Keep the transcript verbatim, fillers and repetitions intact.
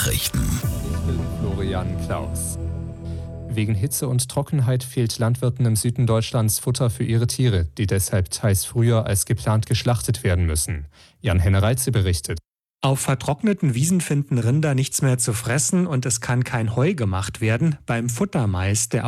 Nachrichten. Ich bin Florian Klaus. Wegen Hitze und Trockenheit fehlt Landwirten im Süden Deutschlands Futter für ihre Tiere, die deshalb teils früher als geplant geschlachtet werden müssen. Jan-Henner Reitze berichtet. Auf vertrockneten Wiesen finden Rinder nichts mehr zu fressen und es kann kein Heu gemacht werden. Beim Futtermais, der